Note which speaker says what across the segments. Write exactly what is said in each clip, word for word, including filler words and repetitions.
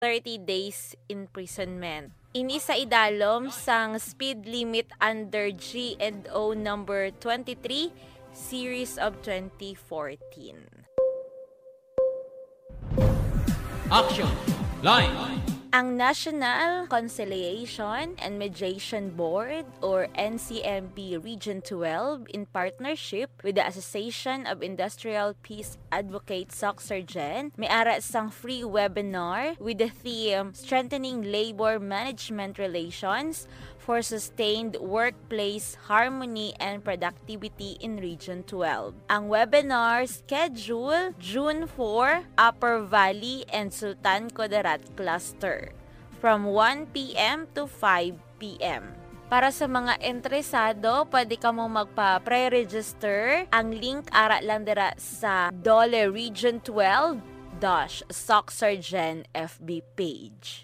Speaker 1: thirty days imprisonment. Ini sa idalom sang speed limit under G and O number twenty-three series of twenty fourteen.
Speaker 2: Action! Line!
Speaker 1: Ang National Conciliation and Mediation Board or N C M B Region twelve in partnership with the Association of Industrial Peace Advocates SOCSARGEN may ara sang free webinar with the theme Strengthening Labor Management Relations for Sustained Workplace Harmony and Productivity in Region twelve. Ang webinar schedule June four, Upper Valley and Sultan Kudarat Cluster from one p.m. to five p.m. Para sa mga interesado, pwede ka mong magpa-pre-register. Ang link ara lang dira sa Dole Region twelve dash SOCSARGEN F B page.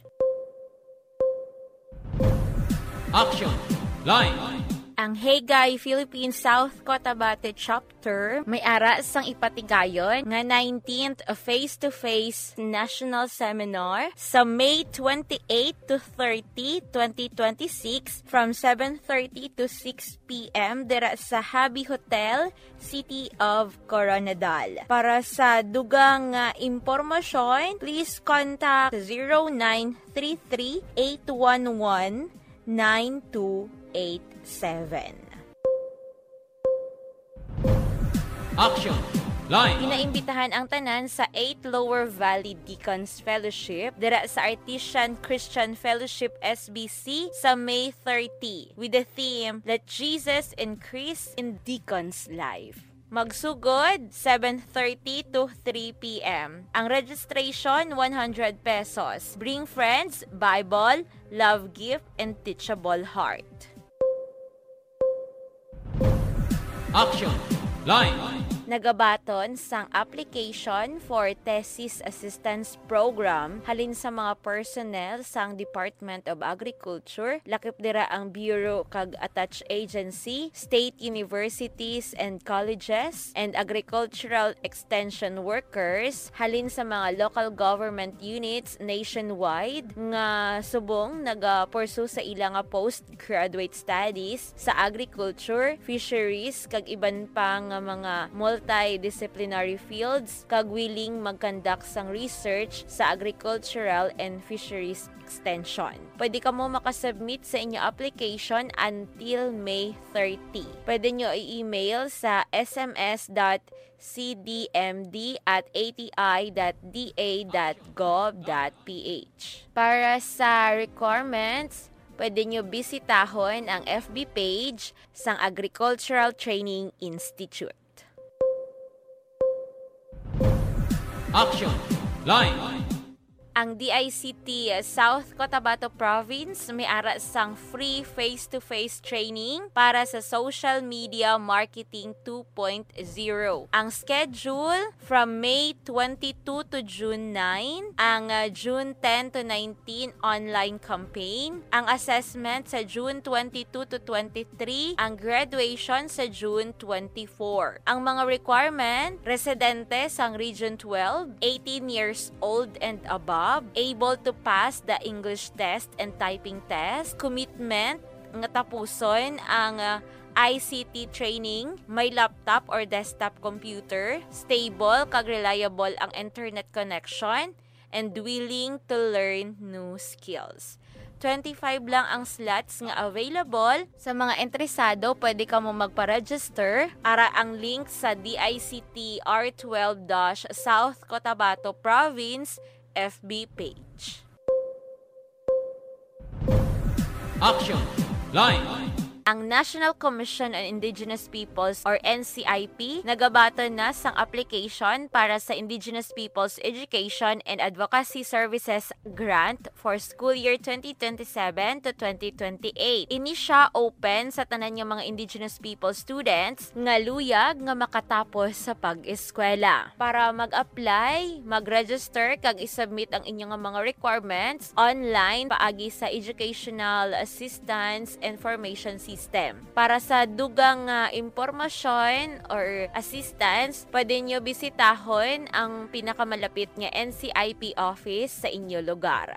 Speaker 2: Action! Line!
Speaker 1: Ang Hagay Philippine South Cotabato Chapter may ara sang ipatigayon nga nineteenth face-to-face national seminar sa May twenty-eighth to thirty, twenty twenty-six from seven thirty to six p.m. dira sa Habi Hotel, City of Coronadal. Para sa dugang uh, impormasyon, please contact zero nine three three, eight one one, nine two eight seven.
Speaker 2: Action! Line!
Speaker 1: Inaimbitahan ang tanan sa eighth Lower Valley Deacons Fellowship dira sa Artesian Christian Fellowship S B C sa May thirtieth with the theme Let Jesus Increase in Deacons' Life. Magsugod, seven thirty to three p.m. Ang registration, one hundred pesos. Bring friends, Bible, love gift, and teachable heart.
Speaker 2: Action! Line!
Speaker 1: Nagabaton sang application for thesis assistance program halin sa mga personnel sang Department of Agriculture, lakip dira ang Bureau kag attached agency, state universities and colleges, and agricultural extension workers halin sa mga local government units nationwide nga subong naga-pursue sa ilang postgraduate studies sa agriculture, fisheries kag iban pang mga multidisciplinary fields kag willing mag-conduct sang research sa agricultural and fisheries extension. Pwede ka mo makasubmit sa inyo application until May thirtieth. Pwede nyo i-email sa s m s dot c d m d at a t i dot d a dot gov dot p h. Para sa requirements, pwede nyo bisitahon ang F B page sang Agricultural Training Institute.
Speaker 2: Action! Line!
Speaker 1: Ang D I C T South Cotabato Province may ara sang free face-to-face training para sa Social Media Marketing two point oh. Ang schedule from May twenty-second to June ninth, ang uh, June tenth to nineteenth online campaign, ang assessment sa June twenty-second to twenty-third, ang graduation sa June twenty-fourth. Ang mga requirement, residente sang Region twelve, eighteen years old and above, able to pass the English test and typing test, commitment nga tapuson ang uh, I C T training, may laptop or desktop computer, stable kag reliable ang internet connection, and willing to learn new skills. twenty-five lang ang slots nga available. Sa mga interesado, pwede ka mo magpa-register. Ara ang link sa D I C T R twelve South Cotabato Province F B page.
Speaker 2: Action! Line!
Speaker 1: Ang National Commission on Indigenous Peoples or N C I P nagabato na sang application para sa Indigenous Peoples Education and Advocacy Services Grant for school year twenty twenty-seven to twenty twenty-eight. Ini siya open sa tanan nga mga Indigenous People students nga luyag nga makatapos sa pag-eskwela. Para mag-apply, mag-register kag isubmit ang inyong mga requirements online paagi sa Educational Assistance Information System system. Para sa dugang uh, impormasyon or assistance, pwede nyo bisitahon ang pinakamalapit nga N C I P office sa inyo lugar.